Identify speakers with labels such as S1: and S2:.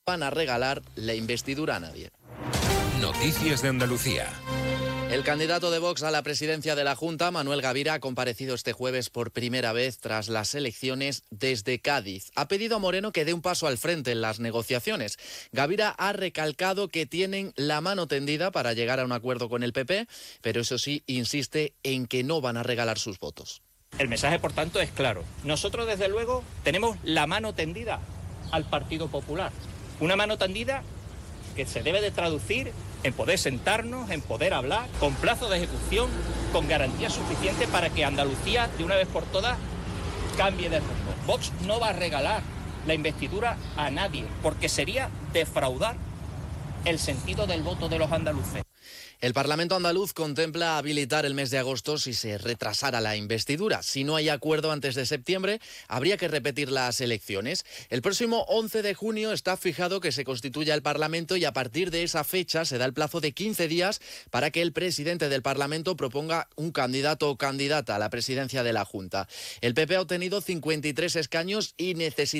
S1: van a regalar la investidura a nadie.
S2: Noticias de Andalucía.
S1: El candidato de Vox a la presidencia de la Junta, Manuel Gavira, ha comparecido este jueves por primera vez tras las elecciones desde Cádiz. Ha pedido a Moreno que dé un paso al frente en las negociaciones. Gavira ha recalcado que tienen la mano tendida para llegar a un acuerdo con el PP, pero eso sí, insiste en que no van a regalar sus votos.
S3: El mensaje, por tanto, es claro. Nosotros, desde luego, tenemos la mano tendida al Partido Popular. Una mano tendida que se debe de traducir en poder sentarnos, en poder hablar, con plazo de ejecución, con garantía suficiente para que Andalucía, de una vez por todas, cambie de rumbo. Vox no va a regalar la investidura a nadie, porque sería defraudar el sentido del voto de los andaluces.
S1: El Parlamento andaluz contempla habilitar el mes de agosto si se retrasara la investidura. Si no hay acuerdo antes de septiembre, habría que repetir las elecciones. El próximo 11 de junio está fijado que se constituya el Parlamento y a partir de esa fecha se da el plazo de 15 días para que el presidente del Parlamento proponga un candidato o candidata a la presidencia de la Junta. El PP ha obtenido 53 escaños y necesita